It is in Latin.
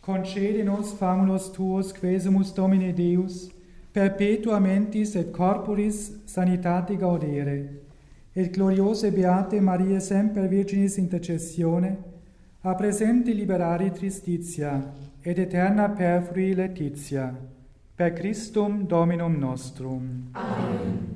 concede nos famulus tuos quesumus Domine Deus, perpetua mentis et corporis sanitate gaudere, et gloriose beate Maria semper Virginis intercessione, a presente liberare tristitia, et eterna perfrui laetitia, per Christum Dominum nostrum. Amen.